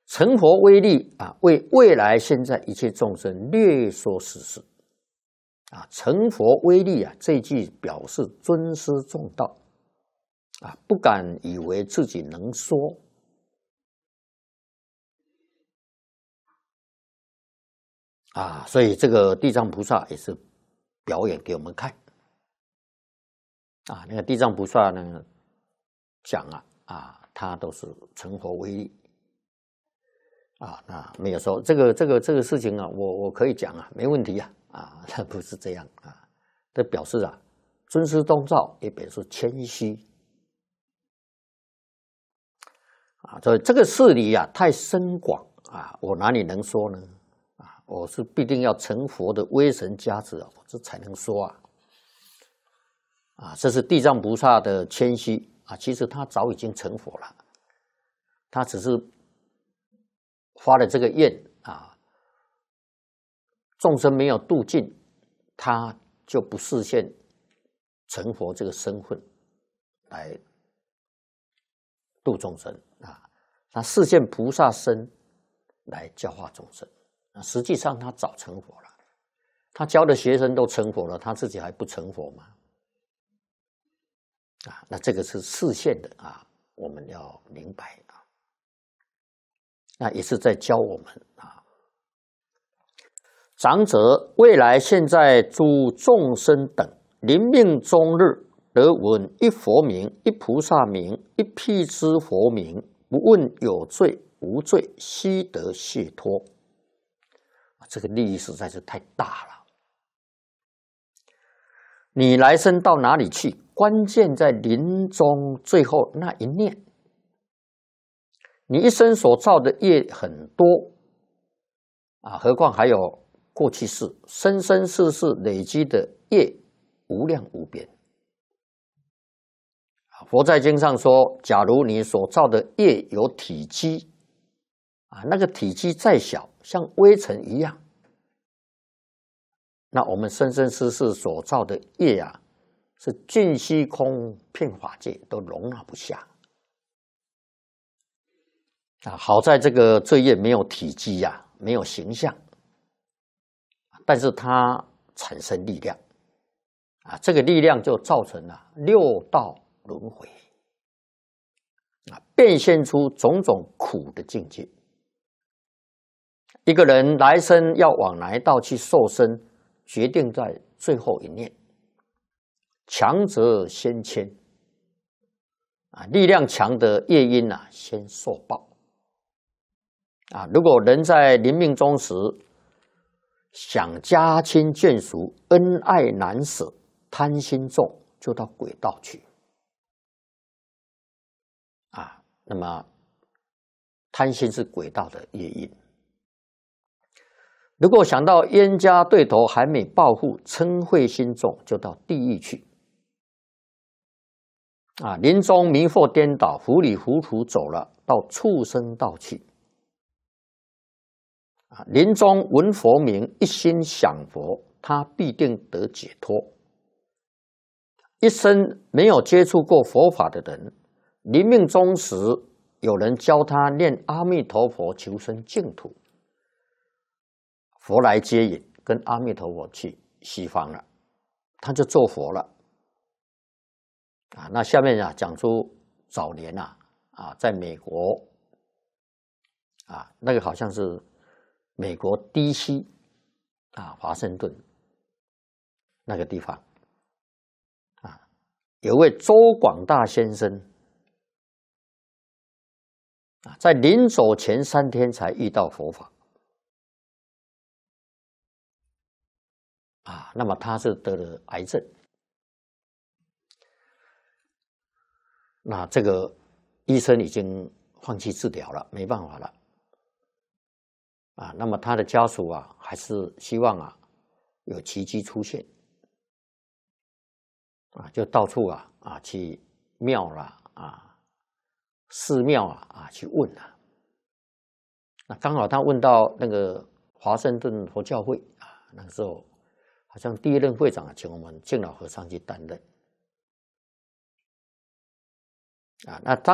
成佛威力啊，为未来现在一切众生略说实事啊。成佛威力啊，这一句表示尊师重道啊，不敢以为自己能说啊，所以这个地藏菩萨也是表演给我们看啊。那个地藏菩萨呢讲他都是成佛威力啊，那没有说这个事情啊，我可以讲啊，没问题啊，那不是这样啊，这表示啊尊师重道，也表示谦虚啊。所以这个事理啊太深广啊，我哪里能说呢？我是必定要成佛的威神加持啊，这才能说啊。这是地藏菩萨的谦虚啊，其实他早已经成佛了，他只是发了这个愿啊，众生没有度尽，他就不示现成佛这个身份来度众生啊，他示现菩萨身来教化众生。实际上他早成佛了，他教的学生都成佛了，他自己还不成佛吗？啊，那这个是示现的啊，我们要明白啊。那也是在教我们啊，长者未来现在诸众生等临命终日，得闻一佛名、一菩萨名、一辟支佛名，不问有罪无罪，悉得解脱。这个利益实在是太大了。你来生到哪里去？关键在临终最后那一念。你一生所造的业很多啊，何况还有过去世、生生世世累积的业无量无边。佛在经上说，假如你所造的业有体积啊，那个体积再小，像微尘一样，那我们生生世世所造的业啊，是尽虚空遍法界都容纳不下啊。好在这个罪业没有体积呀，没有形象，但是它产生力量啊，这个力量就造成了六道轮回啊，变现出种种苦的境界。一个人来生要往哪一道去受生，决定在最后一念。强则先迁啊，力量强的业因啊，先受报啊。如果人在临命终时想家亲眷属，恩爱难舍，贪心重，就到鬼道去啊。那么贪心是鬼道的业因。如果想到冤家对头还没报复，嗔恚心重，就到地狱去啊。临终迷惑颠倒，糊里糊涂走了，到畜生道去啊。临终闻佛名，一心想佛，他必定得解脱。一生没有接触过佛法的人，临命终时有人教他念阿弥陀佛，求生净土，佛来接引，跟阿弥陀佛去西方了，他就做佛了啊。那下面啊讲出早年在美国啊，那个好像是美国 DC 啊，华盛顿那个地方啊，有位周广大先生啊，在临走前3天才遇到佛法啊。那么他是得了癌症，那这个医生已经放弃治疗了，没办法了啊。那么他的家属啊，还是希望有奇迹出现啊，就到处去庙啦寺庙去问了。那刚好他问到那个华盛顿佛教会那个时候好像第1任会长请我们敬老和尚去担任啊。那当